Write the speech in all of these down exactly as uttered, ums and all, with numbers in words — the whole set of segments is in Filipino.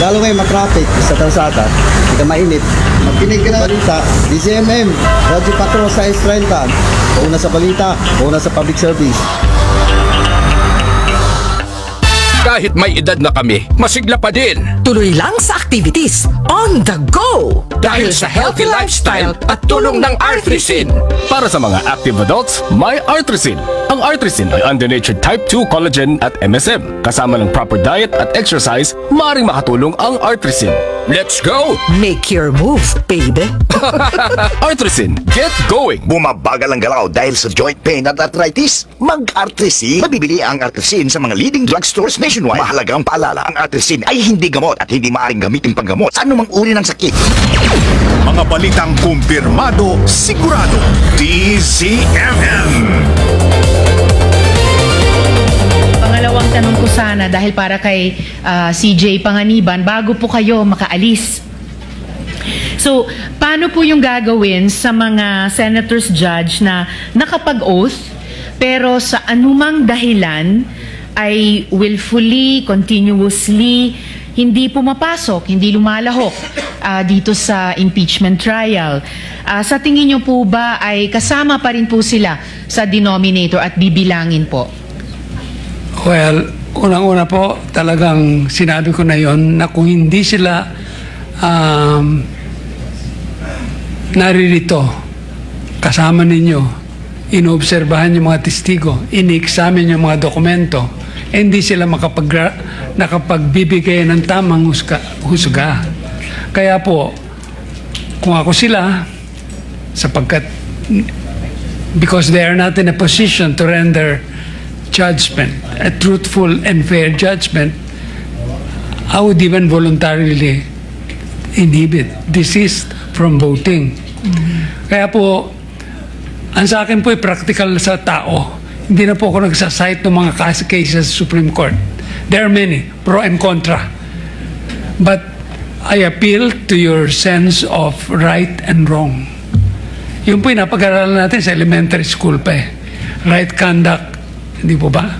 lalo ngayon matraffic sa kalsada, hindi ka mainit. Makinig ka na balita, D C M M, Radyo Patro sa S thirty, una sa balita, una sa public service. Kahit may edad na kami, masigla pa din. Tuloy lang sa activities on the go! Dahil sa healthy lifestyle at tulong ng Artrisin. Para sa mga active adults, may Artrisin. Ang Artrisin ay undenatured type two collagen at M S M. Kasama ng proper diet at exercise, maaaring makatulong ang Artrisin. Let's go! Make your move, baby! Artrisin, get going! Bumabagal ang galaw dahil sa joint pain at arthritis? Mag-Artrisin. Mabibili ang Artrisin sa mga leading drugstores nationwide. Mahalagang paalala, ang Artrisin ay hindi gamot at hindi maaaring gamitin panggamot sa anumang uri ng sakit. Mga balitang kumpirmado, sigurado. D Z M M. Pangalawang tanong ko sana dahil para kay uh, C J Panganiban, bago po kayo makaalis. So, paano po yung gagawin sa mga senators judge na nakapag-oath pero sa anumang dahilan ay willfully, continuously, hindi pumapasok, hindi lumalahok uh, dito sa impeachment trial. Uh, sa tingin niyo po ba ay kasama pa rin po sila sa denominator at bibilangin po? Well, unang-una po, talagang sinabi ko na yon na kung hindi sila um, naririto, kasama ninyo, inoobserbahan yung mga testigo, ini-examine yung mga dokumento, eh, hindi sila makapag nakapagbibigay ng tamang husga, husga. Kaya po, kung ako sila, sapagkat because they are not in a position to render judgment, a truthful and fair judgment, I would even voluntarily inhibit, desist from voting. Mm-hmm. Kaya po, ang sa akin po ay practical sa tao. Hindi na po ako nagsasite ng mga cases sa Supreme Court. There are many, pro and contra. But I appeal to your sense of right and wrong. Yun po yung napag-aralan natin sa elementary school pa eh. Right conduct, hindi po ba?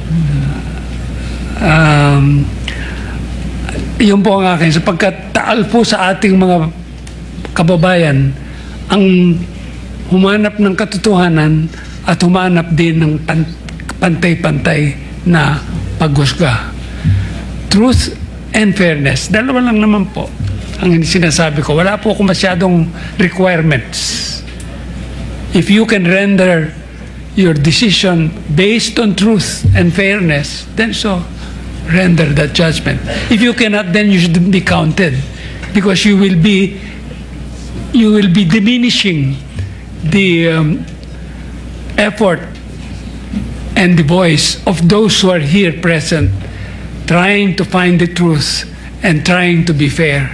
Um, yun po ang akin. Sapagkat taal po sa ating mga kababayan ang humanap ng katotohanan at humanap din ng pantay-pantay na paghusga. Truth and fairness. Dalawa lang naman po ang sinasabi ko. Wala po ako masyadong requirements. If you can render your decision based on truth and fairness, then so render that judgment. If you cannot, then you shouldn't be counted, because you will be you will be diminishing the um, effort and the voice of those who are here present, trying to find the truth and trying to be fair.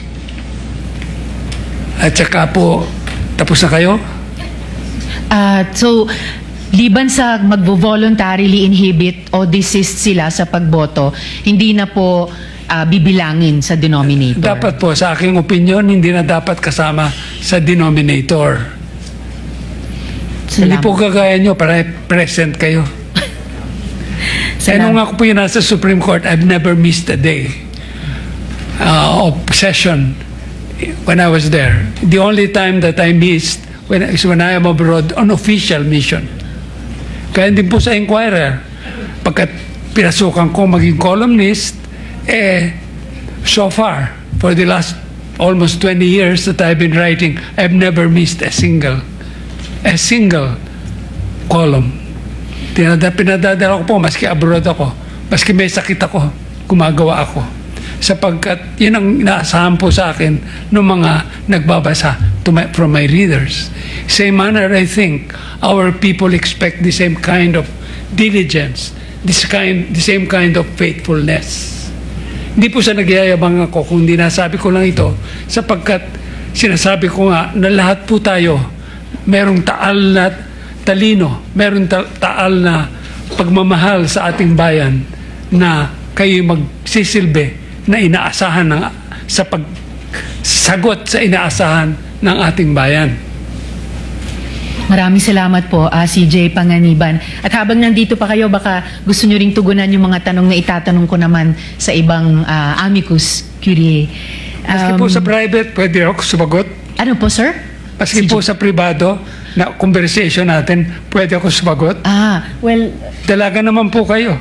At saka po, tapos na kayo? Uh, so, liban sa magvo-voluntarily inhibit o desist sila sa pagboto, hindi na po uh, bibilangin sa denominator. Dapat po, sa aking opinion, hindi na dapat kasama sa denominator. Salamat. Hindi po kagaya nyo, para present kayo. Kaya nung ako po yun nasa Supreme Court, I've never missed a day uh, of session when I was there. The only time that I missed when, is when I am abroad on official mission. Kaya din po sa Inquirer, pagkat pinasukan ko maging columnist, eh, so far, for the last almost twenty years that I've been writing, I've never missed a single a single column. Tinada, pinadadala ko po, maski abroad ako, maski may sakit ako, gumagawa ako. Sapagkat yun ang inaasahan po sa akin ng mga nagbabasa to my, from my readers. Same manner, I think, our people expect the same kind of diligence, this kind, the same kind of faithfulness. Hindi po sa nagyayabang ako kung hindi nasabi ko lang ito, sapagkat sinasabi ko nga na lahat po tayo merong taal na talino, merong ta taal na pagmamahal sa ating bayan na kayo magsisilbi na inaasahan ng, sa pagsagot sa inaasahan ng ating bayan. Maraming salamat po, ah, C J Panganiban. At habang nandito pa kayo, baka gusto nyo ring tugunan yung mga tanong na itatanong ko naman sa ibang ah, amicus curiae. Maski Um, po sa private, pwede ako sumagot. Ano po, sir? Maski po sa privado, na conversation natin, pwede ako sumagot. Ah, well, Dalaga naman po kayo.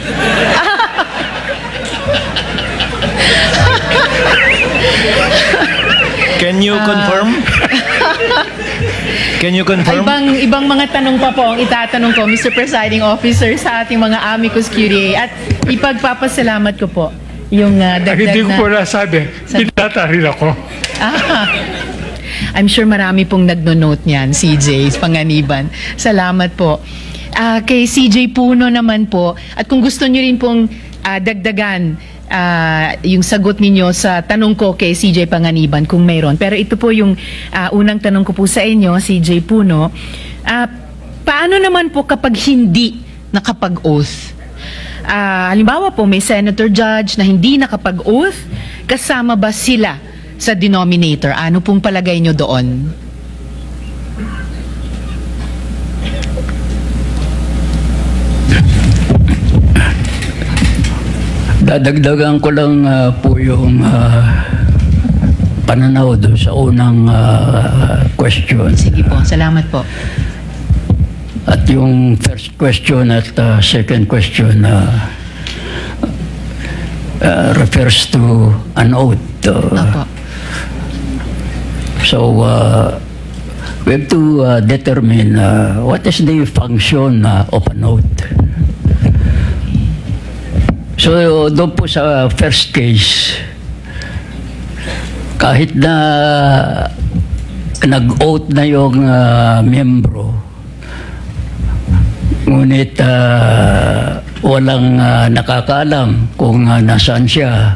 Can you confirm? Can you ay, confirm? ibang, ibang mga tanong pa po ang itatanong ko, Mister Presiding Officer, sa ating mga amicus curiae. At ipagpapasalamat ko po yung ah, Ang dagdag hindi ko na... po nasabi, pinataril ako. Ah, I'm sure marami pong nagno-note niyan, C J Panganiban. Salamat po. Ah, kay C J Puno naman po, at kung gusto niyo rin pong ah, dagdagan ah, yung sagot ninyo sa tanong ko kay C J Panganiban kung mayroon. Pero ito po yung ah, unang tanong ko po sa inyo, C J Puno. Ah, paano naman po kapag hindi nakapag-oath? Ah, halimbawa po, may senator judge na hindi nakapag-oath, kasama ba sila sa denominator? Ano pong palagay nyo doon? Dadagdagan ko lang ah, po yung ah, pananaw doon sa unang ah, question. Sige po, salamat po. At yung first question at ah, second question ah, ah, refers to an oath. ah. Opo. So, uh, we have to uh, determine uh, what is the function uh, of a note. So, doon po sa first case, kahit na nag-oath na yung uh, miyembro, ngunit uh, walang uh, nakakaalam kung uh, nasaan siya,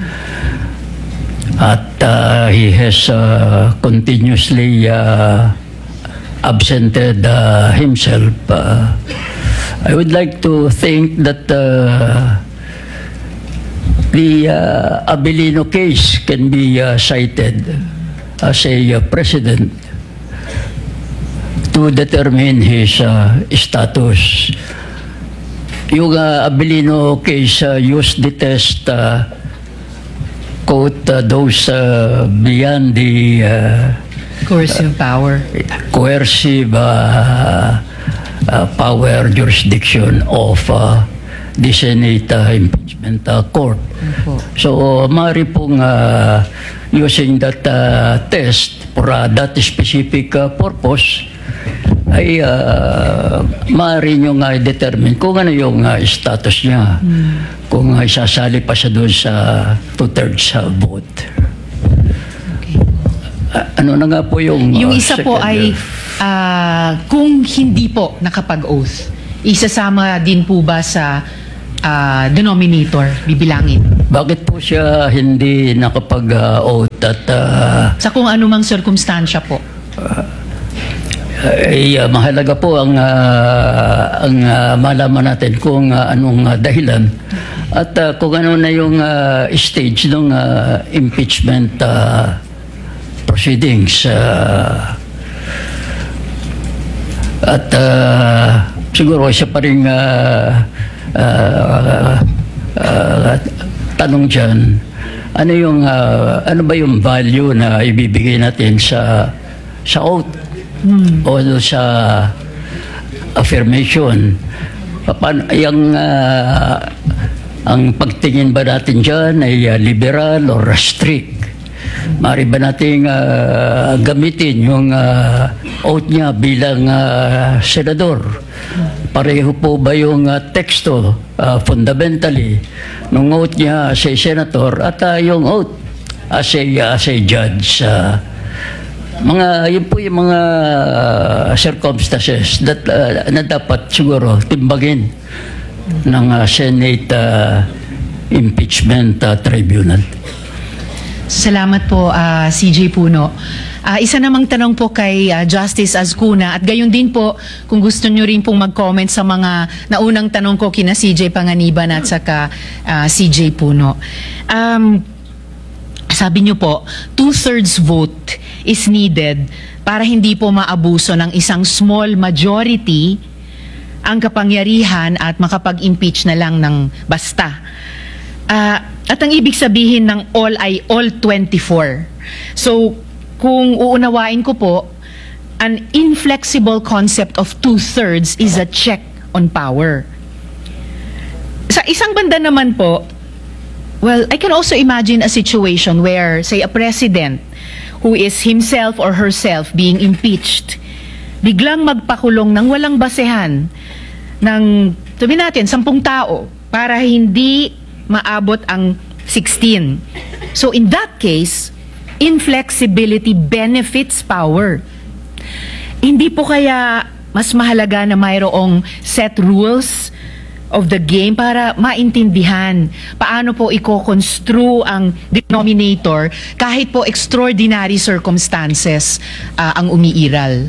at uh, he has uh, continuously uh, absented uh, himself. Uh, I would like to think that uh, the uh, Abilino case can be uh, cited as a uh, precedent to determine his uh, status. Yung uh, Abilino case uh, used the test uh, quote uh, those uh, beyond the uh, Coercive power. coercive uh, uh, power jurisdiction of uh, the Senate uh, Impeachment uh, Court. Opo. So, maaari pong uh, using that uh, test for uh, that specific uh, purpose ay uh, maaari nyo nga i-determine kung ano yung uh, status niya. Hmm. Kung uh, isasali pa siya doon sa two-thirds uh, vote. Okay. Uh, ano na nga po yung... Yung uh, isa po second, ay uh, ah, kung hindi po nakapag-oath, isasama din po ba sa ah, denominator, bibilangin? Bakit po siya hindi nakapag-oath at uh, Sa kung anumang sirkumstansya po. ay uh, mahalaga po ang uh, ang uh, malaman natin kung uh, anong uh, dahilan at uh, kung ano na yung uh, stage ng uh, impeachment uh, proceedings. Uh, at uh, siguro isa pa rin uh, uh, uh, tanong dyan, ano yung uh, ano ba yung value na ibibigay natin sa sa oath hmm. o sa affirmation? Paano yung uh, ang pagtingin ba natin dyan ay uh, liberal or strict? Mari ba nating uh, gamitin yung uh, oath niya bilang uh, senador? Pareho po ba yung uh, teksto uh, fundamentally ng oath niya as a senator at uh, yung oath as a, uh, as a judge? Uh, mga, yun po yung mga uh, circumstances that, uh, na dapat siguro timbagin ng uh, Senate uh, Impeachment uh, Tribunal. Salamat po, ah, C J Puno. Ah, isa namang tanong po kay ah, Justice Azcuna, at gayon din po kung gusto nyo rin pong mag-comment sa mga naunang tanong ko kina C J Panganiban at saka ah, C J Puno. Um, sabi nyo po, two-thirds vote is needed para hindi po maabuso ng isang small majority ang kapangyarihan at makapag-impeach na lang ng basta. Ah, at ang ibig sabihin ng all ay all twenty-four. So, kung uunawain ko po, an inflexible concept of two-thirds is a check on power. Sa isang banda naman po, well, I can also imagine a situation where, say, a president who is himself or herself being impeached, biglang magpakulong ng walang basehan ng, sabi natin, sampung tao para hindi maabot ang sixteen. So in that case, inflexibility benefits power. Hindi po kaya mas mahalaga na mayroong set rules of the game para maintindihan paano po i-construe ang denominator kahit po extraordinary circumstances uh, ang umiiral.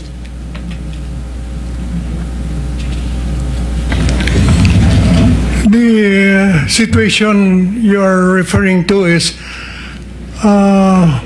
The uh, situation you're referring to is uh,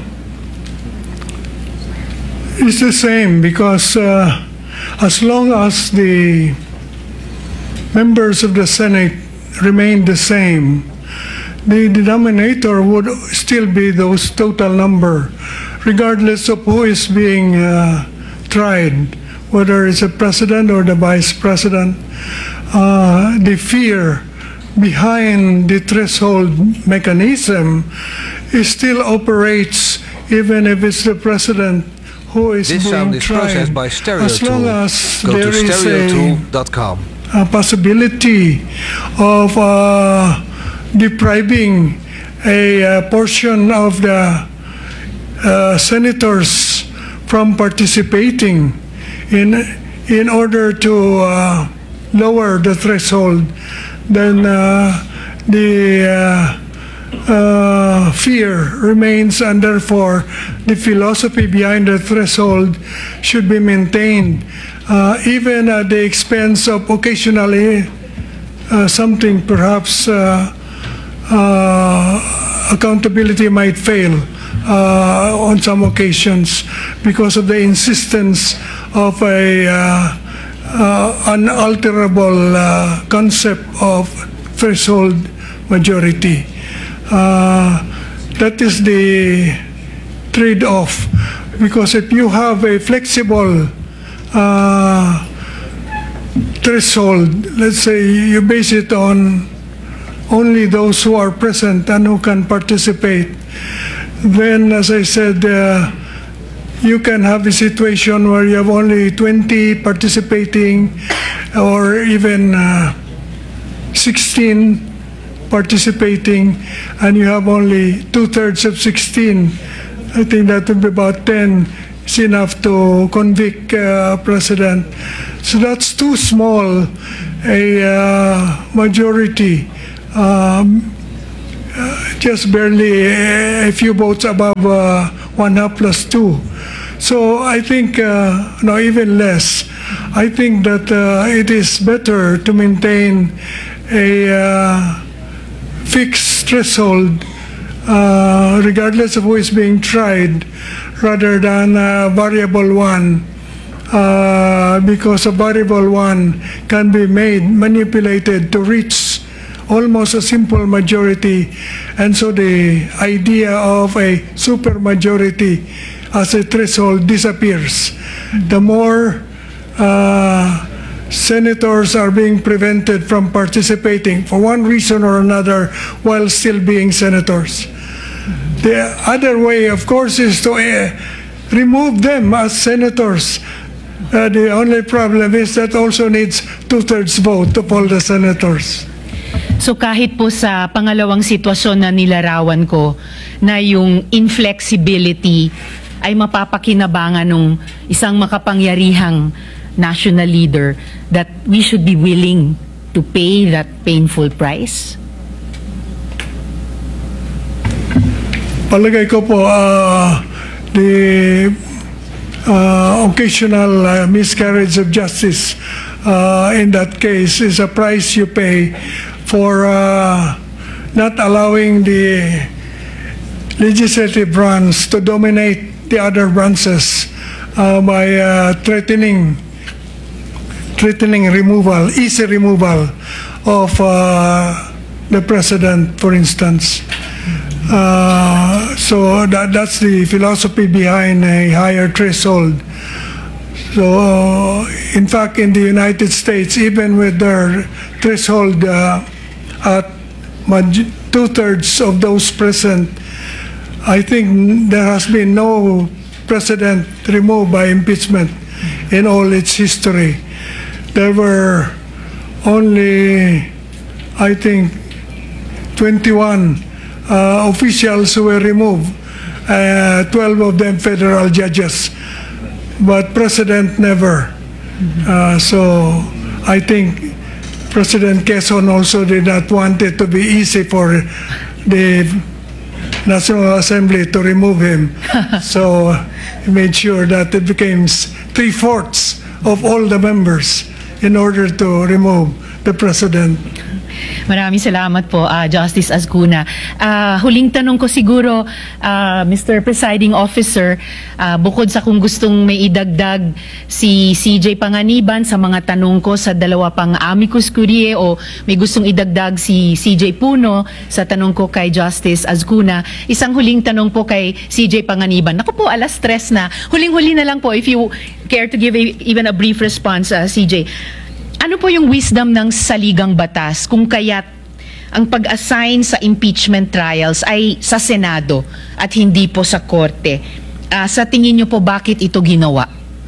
is the same because uh, as long as the members of the Senate remain the same, the denominator would still be those total number, regardless of who is being uh, tried, whether it's a president or the vice president. Uh, the fear behind the threshold mechanism is still operates even if it's the president who is This being sound is tried. processed by As long StereoTool. as Go there to is a, stereotool dot com. a possibility of uh, depriving a uh, portion of the uh, senators from participating in in order to uh, lower the threshold, then uh, the uh, uh, fear remains, and therefore the philosophy behind the threshold should be maintained, uh, even at the expense of occasionally uh, something perhaps uh, uh, accountability might fail uh, on some occasions because of the insistence of a uh, uh, unalterable uh, concept of threshold majority. Uh, that is the trade-off, because if you have a flexible uh, threshold, let's say you base it on only those who are present and who can participate, then, as I said, uh, you can have a situation where you have only twenty participating, or even uh, sixteen participating, and you have only two-thirds of sixteen. I think that would be about ten. It's enough to convict uh, president. So that's too small a uh, majority. Um, uh, just barely a, a few votes above uh, one half plus two. So I think, uh, no, even less. I think that uh, it is better to maintain a uh, fixed threshold, uh, regardless of who is being tried, rather than a variable one, uh, because a variable one can be made, manipulated to reach almost a simple majority, and so the idea of a super majority as a threshold disappears. The more uh, senators are being prevented from participating for one reason or another while still being senators. The other way, of course, is to uh, remove them as senators. Uh, the only problem is that also needs two-thirds vote of all the senators. So kahit po sa pangalawang sitwasyon na nilarawan ko na yung inflexibility ay mapapakinabangan ng isang makapangyarihang national leader, that we should be willing to pay that painful price? Palagay ko po, uh, the uh, occasional uh, miscarriage of justice uh, in that case is a price you pay for uh, not allowing the legislative branch to dominate the other branches uh, by uh, threatening threatening removal, easy removal of uh, the president, for instance. Uh, so that, that's the philosophy behind a higher threshold. So, uh, in fact, in the United States, even with their threshold uh, at two-thirds of those present, I think there has been no president removed by impeachment in all its history. There were only, I think, twenty-one uh, officials who were removed, uh, twelve of them federal judges, but president never. Uh, so I think President Quezon also did not want it to be easy for the National Assembly to remove him. So he made sure that it became three-fourths of all the members in order to remove the president. Maraming salamat po, uh, Justice Azcuna. Uh, huling tanong ko siguro, uh, Mister Presiding Officer, uh, bukod sa kung gustong may idagdag si C J Panganiban sa mga tanong ko sa dalawa pang amicus curiae o may gustong idagdag si C J Puno sa tanong ko kay Justice Azcuna, isang huling tanong po kay C J Panganiban. Naku po, alas tres na. Huling-huli na lang po, if you care to give a, even a brief response, uh, C J. Ano po yung wisdom ng saligang batas kung kaya't ang pag-assign sa impeachment trials ay sa Senado at hindi po sa Korte? Uh, sa tingin niyo po, bakit ito ginawa?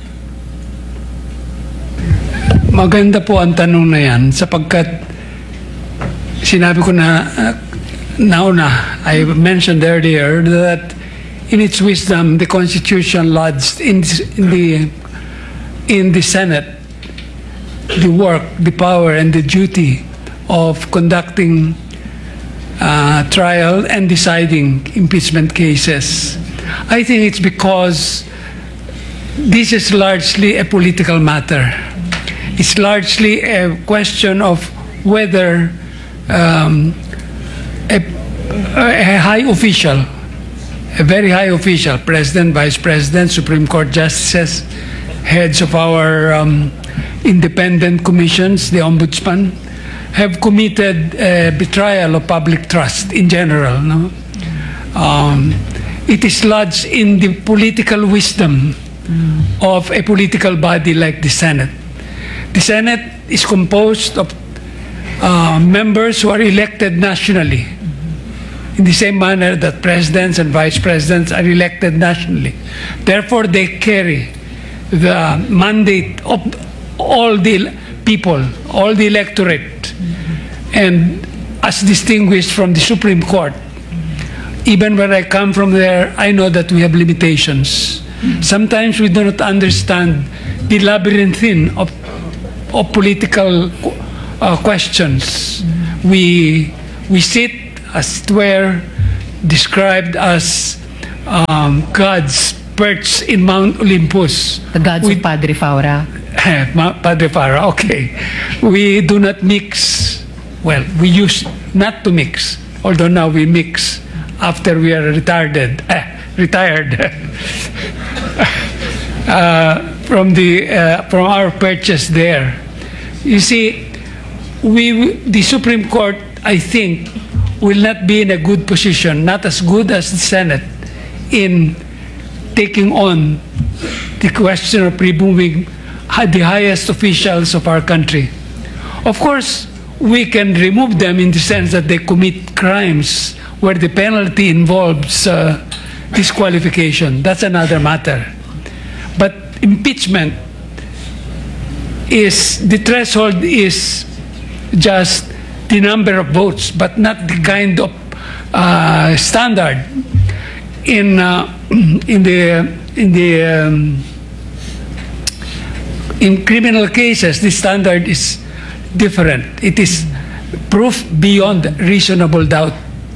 Maganda po ang tanong na yan sapagkat sinabi ko na uh, nauna, I mentioned earlier that in its wisdom, the Constitution lodged in, in the in the Senate the work, the power, and the duty of conducting uh, trial and deciding impeachment cases. I think it's because this is largely a political matter. It's largely a question of whether um, a, a high official, a very high official, President, Vice President, Supreme Court Justices, heads of our um, independent commissions, the Ombudsman, have committed a betrayal of public trust in general. No? Um, it is lodged in the political wisdom mm. of a political body like the Senate. The Senate is composed of uh, members who are elected nationally, mm-hmm. in the same manner that presidents and vice presidents are elected nationally. Therefore, they carry the mandate of all the people, all the electorate, mm-hmm. and as distinguished from the Supreme Court. Mm-hmm. Even when I come from there, I know that we have limitations. Mm-hmm. Sometimes we do not understand the labyrinthine of, of political uh, questions. Mm-hmm. We, we sit, as it were, described as um, gods perched in Mount Olympus. The gods we, of Padre Faura. Padre Faura, okay. We do not mix. Well, we used not to mix, although now we mix after we are retired. Eh, retired uh, from the uh, from our purchase there. You see, we the Supreme Court, I think, will not be in a good position, not as good as the Senate, in taking on the question of removing the highest officials of our country. Of course, we can remove them in the sense that they commit crimes where the penalty involves uh, disqualification. That's another matter. But impeachment is, the threshold is just the number of votes, but not the kind of uh, standard in uh, in the in the um, in criminal cases. The standard is different. It is proof beyond reasonable doubt,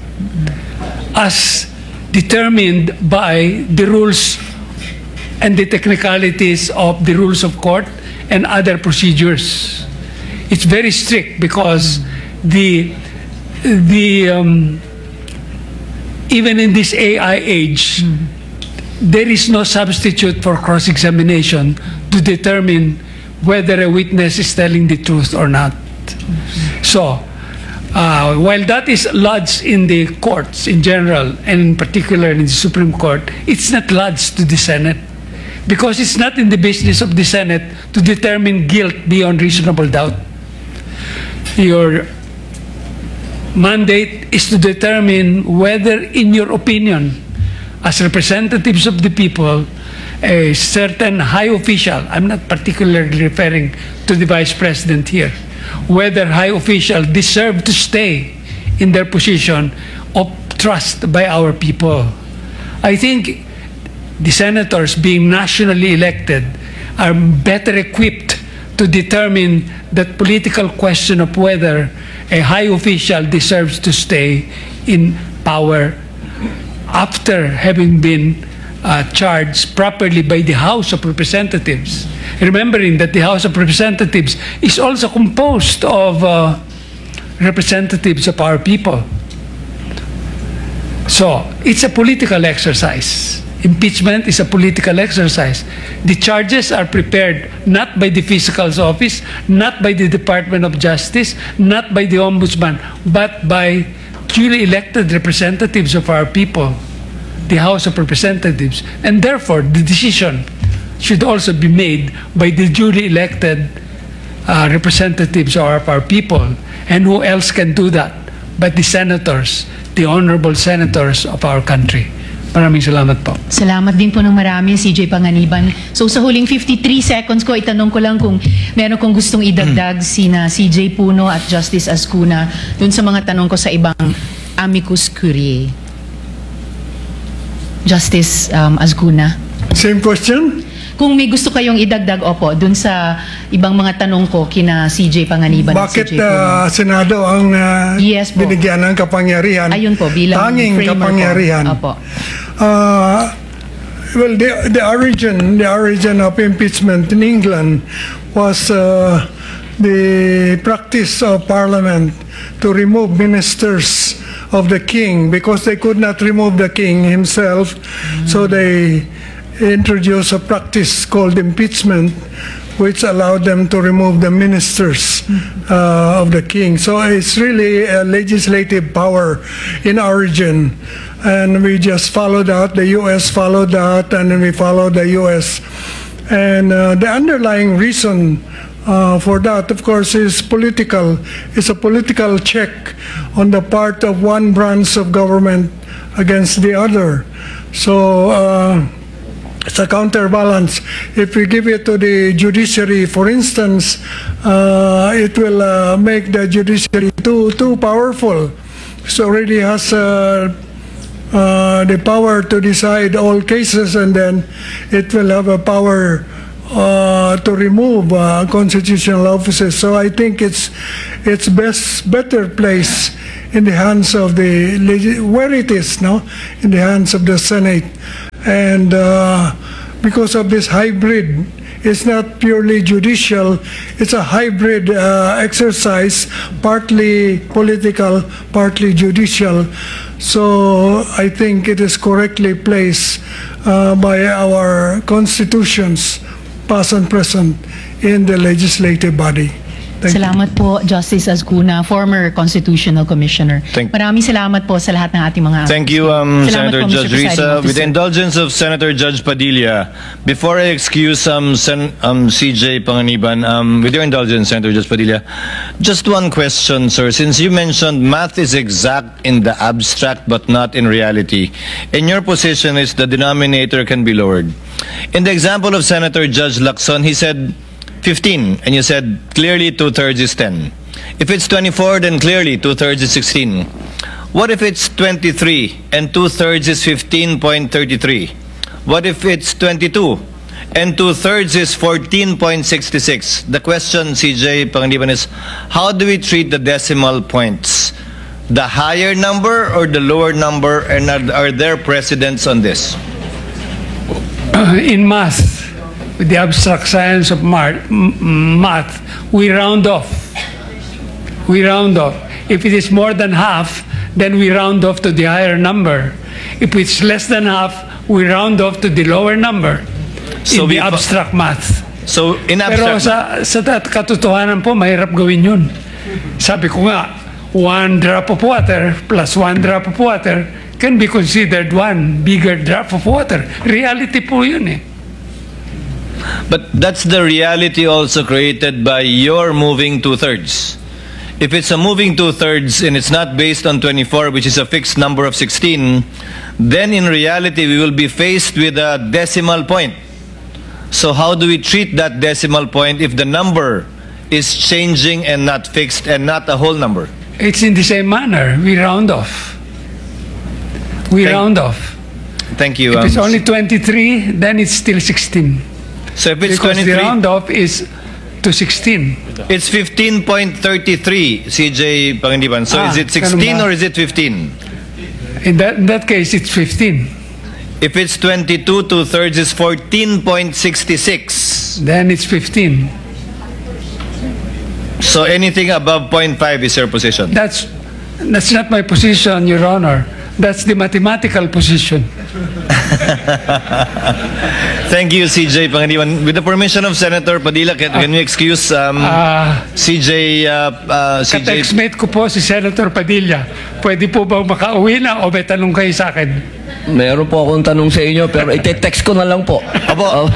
as determined by the rules and the technicalities of the rules of court and other procedures. It's very strict because the the um, even in this A I age, there is no substitute for cross-examination to determine whether a witness is telling the truth or not. So, uh, while that is lodged in the courts in general, and in particular in the Supreme Court, it's not lodged to the Senate. Because it's not in the business of the Senate to determine guilt beyond reasonable doubt. Your mandate is to determine whether, in your opinion, as representatives of the people, a certain high official, I'm not particularly referring to the Vice President here, whether high official deserve to stay in their position of trust by our people. I think the senators, being nationally elected, are better equipped to determine that political question of whether a high official deserves to stay in power after having been uh, charged properly by the House of Representatives. Remembering that the House of Representatives is also composed of uh, representatives of our people. So, it's a political exercise. Impeachment is a political exercise. The charges are prepared not by the Fiscal's Office, not by the Department of Justice, not by the Ombudsman, but by duly elected representatives of our people, the House of Representatives. And therefore, the decision should also be made by the duly elected uh, representatives of our people. And who else can do that but the senators, the honorable senators of our country? Maraming salamat po. Salamat din po ng marami, C J Panganiban. So sa huling fifty-three seconds ko, itanong ko lang kung meron kong gustong idagdag sina C J Puno at Justice Ascuna dun sa mga tanong ko sa ibang amicus curiae. Justice um, Ascuna. Same question? Kung may gusto kayong idagdag, opo, dun sa ibang mga tanong ko kina C J Panganiban at C Bakit J Puno. uh, Senado ang uh, Yes po. binigyan ng kapangyarihan? Ayun po, bilang tanging framer kapangyarihan. po. Opo. Uh, well, the, the origin, the origin of impeachment in England was uh, the practice of Parliament to remove ministers of the king because they could not remove the king himself, mm. so they introduced a practice called impeachment, which allowed them to remove the ministers uh, of the king. So it's really a legislative power in origin. And we just followed that, the U S followed that, and then we followed the U S. And uh, the underlying reason uh, for that, of course, is political. It's a political check on the part of one branch of government against the other. So, uh, it's a counterbalance. If we give it to the judiciary, for instance, uh, it will uh, make the judiciary too too powerful. It already has uh, uh, the power to decide all cases, and then it will have a power uh, to remove uh, constitutional offices. So I think it's it's best better place in the hands of the where it is now in the hands of the Senate. And uh, because of this hybrid, it's not purely judicial, it's a hybrid uh, exercise, partly political, partly judicial. So I think it is correctly placed uh, by our constitutions, past and present, in the legislative body. Thank salamat you. po, Justice Ascuna, former Constitutional Commissioner. Thank- Maraming salamat po sa lahat ng ating mga... Thank you, um, Salamat Senator po, Mister Judge Presiding Risa. With the Officer. indulgence of Senator Judge Padilla, before I excuse um, Sen- um, C J Panganiban, um, with your indulgence, Senator Judge Padilla, just one question, sir. Since you mentioned math is exact in the abstract but not in reality, and your position is the denominator can be lowered. In the example of Senator Judge Lacson, he said fifteen, and you said clearly two-thirds is ten. If it's twenty-four, then clearly two-thirds is sixteen. What if it's twenty-three and two-thirds is fifteen point three three? What if it's twenty-two and two-thirds is fourteen point six six? The question, C J Panganiban, is how do we treat the decimal points? The higher number or the lower number, and are, are there precedents on this? In math, with the abstract science of mar- m- math, we round off. We round off. If it is more than half, then we round off to the higher number. If it's less than half, we round off to the lower number So in we the fa- abstract math. So in Pero abstract, sa, sa tat- katotohanan po, mahirap gawin yun. Sabi ko nga, one drop of water plus one drop of water can be considered one bigger drop of water. Reality po yun eh. but that's the reality also created by your moving two-thirds. If it's a moving two-thirds and it's not based on twenty-four, which is a fixed number of sixteen, then in reality we will be faced with a decimal point. So how do we treat that decimal point if the number is changing and not fixed and not a whole number? It's in the same manner. We round off. We Thank- round off. Thank you. If it's um, only twenty-three, then it's still sixteen. so if it's Because the twenty-three, round off is to sixteen. it's fifteen point three three, C J Panganiban. So Ah, is it ganun sixteen ba? or is it fifteen? In that, in that case, it's fifteen. If it's twenty-two, two-thirds is fourteen point six six. Then it's fifteen. So anything above zero point five is your position. That's that's not my position, Your Honor. That's the mathematical position. Thank you, C J Panganiban. With the permission of Senator Padilla, can, can we excuse um, Ah, C J uh, uh, C J? Ka-textmate ko po si Senator Padilla. Pwede po ba makauwi na o may tanong kayo sa akin? Meron po akong tanong sa inyo pero ite-text ko na lang po. Apo.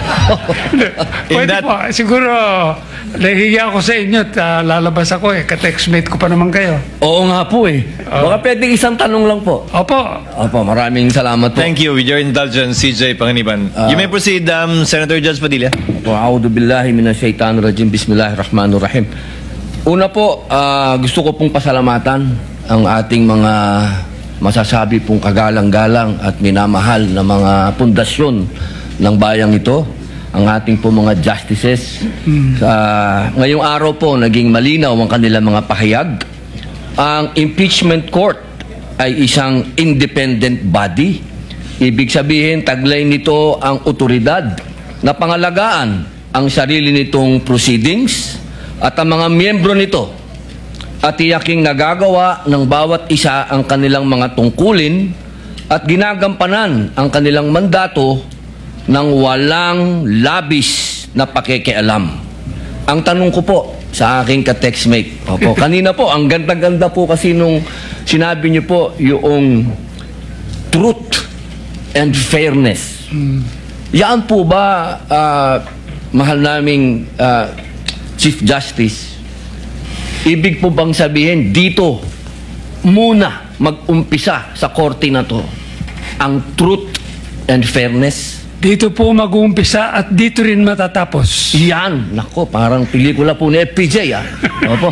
In Pwede that- po. Siguro, nahihiya ako sa inyo at ah, lalabas ako eh. Ka-textmate ko pa naman kayo. Oo nga po eh. Baka pwedeng isang tanong lang po. Opo. Opo, maraming salamat po. Thank you. With your indulgence, C J Panganiban. you may proceed, um, Senator Judge Padilla. Po, a'udhu billahi minasyaitanir rajim. Bismillahirrahmanirrahim. Una po, ah, gusto ko pong pasalamatan ang ating mga masasabi pong kagalang-galang at minamahal na mga pundasyon ng bayang ito, ang ating po mga justices. Sa ngayong araw po, naging malinaw ang kanilang mga pahayag. Ang impeachment court ay isang independent body. Ibig sabihin, taglay nito ang otoridad na pangalagaan ang sarili nitong proceedings at ang mga miyembro nito at tiyaking nagagawa ng bawat isa ang kanilang mga tungkulin at ginagampanan ang kanilang mandato ng walang labis na pakikialam. Ang tanong ko po sa aking ka-textmate, opo, kanina po, ang ganda-ganda po kasi nung sinabi niyo po yung truth and fairness. Yan po ba, ah, mahal naming ah, Chief Justice, ibig po bang sabihin, dito muna mag-umpisa sa korte na to ang truth and fairness? Dito po mag-uumpisa at dito rin matatapos. Yan, nako, parang pelikula po ni F P J ah. Opo.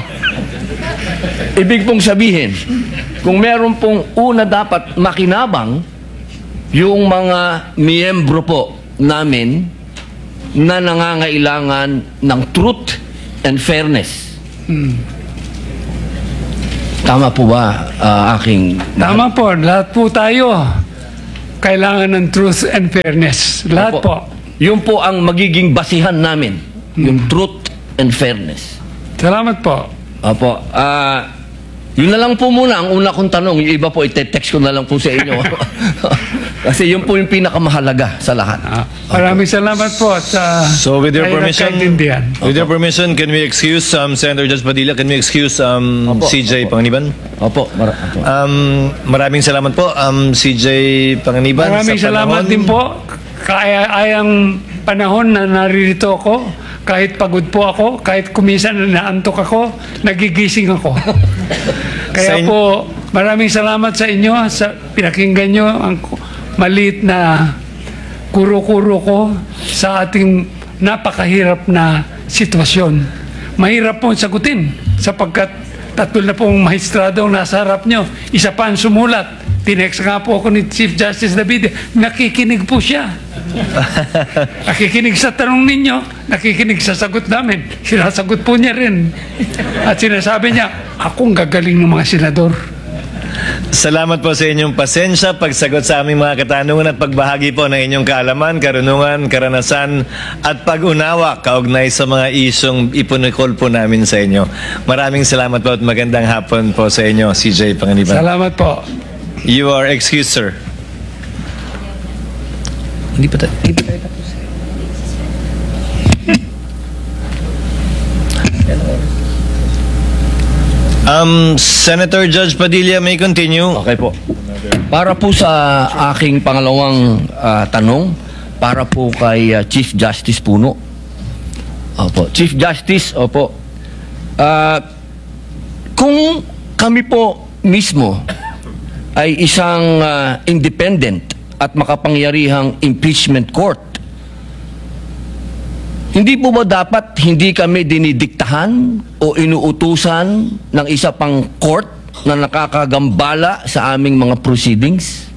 Ibig pong sabihin, kung meron pong una dapat makinabang yung mga miyembro po namin na nangangailangan ng truth and fairness. Hmm. Tama po ba ah, aking... Tama po, lahat po tayo kailangan ng truth and fairness. Lahat Opo. po. Yun po ang magiging basihan namin. Yung truth and fairness. Salamat po. Opo. Ah, yun na lang po muna ang una kong tanong. Yung iba po, ite-text ko na lang po sa inyo. Kasi yun po yung pinakamahalaga sa lahat. Maraming salamat po at uh, So with your kayo permission, nagkaintindihan. with your permission, can we excuse um, Senator Judge Padilla? Can we excuse um, Opo, C J opo. Panganiban? Opo. Mar- opo. Um, maraming salamat po, um, C J Panganiban. Maraming sa salamat panahon. din po. Kaya-ayang panahon na naririto ako, kahit pagod po ako, kahit kumisan na naantok ako, nagigising ako. Kaya Sa in- po, maraming salamat sa inyo, sa pinakinggan nyo ang maliit na kuro-kuro ko sa ating napakahirap na sitwasyon. Mahirap po sagutin sapagkat tatlo na pong maestrado ang nasa harap nyo. Isa pa ang sumulat. Tinext nga po ako ni Chief Justice David. Nakikinig po siya. Nakikinig sa tanong ninyo, nakikinig sa sagot namin. Sinasagot po niya rin. At sinasabi niya, akong gagaling ng mga senador. Salamat po sa inyong pasensya, pagsagot sa aming mga katanungan at pagbahagi po ng inyong kaalaman, karunungan, karanasan at pag-unawa kaugnay sa mga isyong ipunikol po namin sa inyo. Maraming salamat po at magandang hapon po sa inyo, C J Panganiban. Salamat po. You are excused, sir. Hindi pa tayo, hindi pa tayo tapos. Um, Senator Judge Padilla may continue. Okay po. Para po sa aking pangalawang ah, tanong, para po kay ah, Chief Justice Puno. Opo, Chief Justice, opo. Ah, kung kami po mismo ay isang ah, independent at makapangyarihang impeachment court, hindi po ba dapat hindi kami dinidiktahan o inuutusan ng isa pang court na nakakagambala sa aming mga proceedings?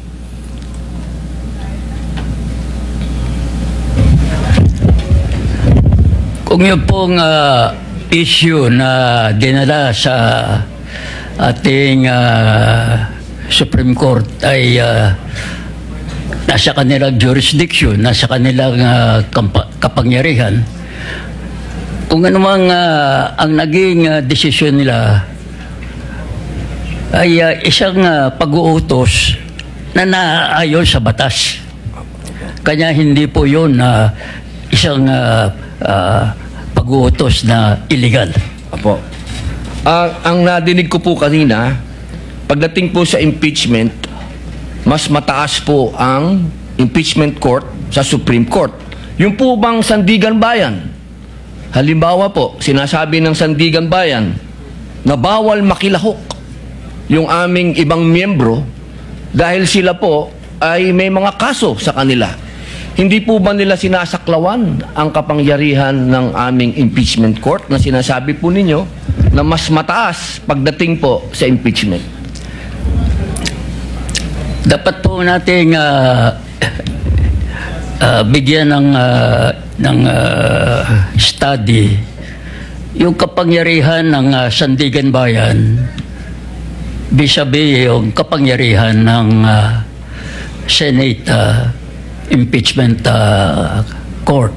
Kung yun pong ah, issue na dinala sa ating ah, Supreme Court ay ah, nasa kanilang jurisdiction, nasa kanilang ah, kampa- kapangyarihan, kung ano mang ah, ang naging ah, desisyon nila ay ah, isang ah, pag-uutos na naaayon sa batas. Kanya hindi po yun na isang ah, ah, pag-uutos na illegal. Apo. Ah, ang nadinig ko po kanina, pagdating po sa impeachment, mas mataas po ang impeachment court sa Supreme Court. Yung po bang Sandigan Bayan, halimbawa po, sinasabi ng Sandigan Bayan na bawal makilahok yung aming ibang miyembro dahil sila po ay may mga kaso sa kanila. Hindi po ba nila sinasaklawan ang kapangyarihan ng aming impeachment court na sinasabi po ninyo na mas mataas pagdating po sa impeachment? Dapat po nating uh, uh, bigyan ng uh, ng uh, study yung kapangyarihan ng uh, Sandigan Bayan vis-a-vis yung kapangyarihan ng uh, Senate uh, impeachment uh, court.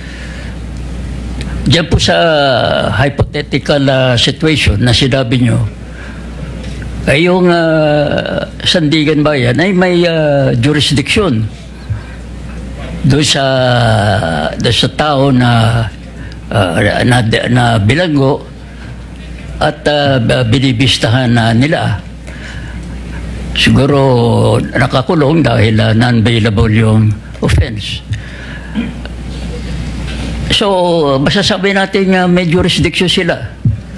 Diyan po sa hypothetical uh, situation na sinabi nyo, ay yung uh, Sandigan Bayan ay may uh, jurisdiction doon sa doon sa tao na, uh, na na bilanggo at uh, binibistahan na nila. Siguro nakakulong dahil uh, non-bailable yung offense. So masasabi natin uh, may jurisdiction sila.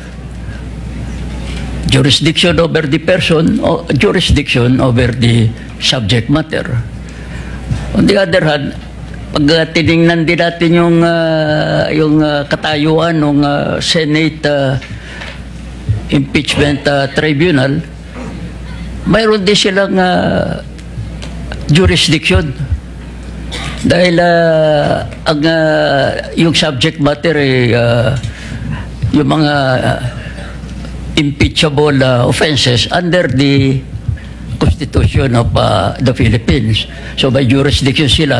Jurisdiction over the person o jurisdiction over the subject matter. On the other hand, pag uh, tinignan din natin yung, uh, yung uh, katayuan ng uh, Senate uh, Impeachment uh, Tribunal, mayroon din silang uh, jurisdiction. Dahil uh, ang, uh, yung subject matter ay uh, yung mga uh, impeachable uh, offenses under the Constitution of uh, the Philippines. So by jurisdiction sila